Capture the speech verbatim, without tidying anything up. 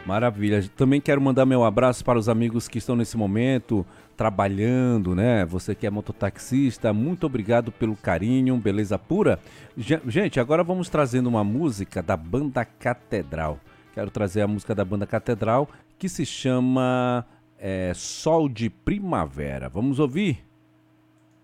Maravilha. Também quero mandar meu abraço para os amigos que estão nesse momento trabalhando, né? Você que é mototaxista, muito obrigado pelo carinho, beleza pura. Ge- Gente, agora vamos trazendo uma música da Banda Catedral. Quero trazer a música da Banda Catedral que se chama é, Sol de Primavera. Vamos ouvir?